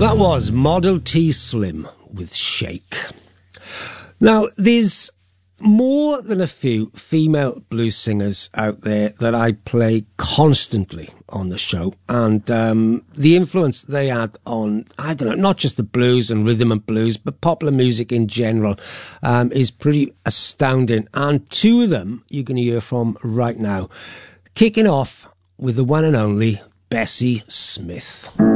That was Model T Slim with Shake. Now, there's more than a few female blues singers out there that I play constantly on the show, and the influence they had on, I don't know, not just the blues and rhythm and blues, but popular music in general is pretty astounding. And two of them you're going to hear from right now, kicking off with the one and only Bessie Smith.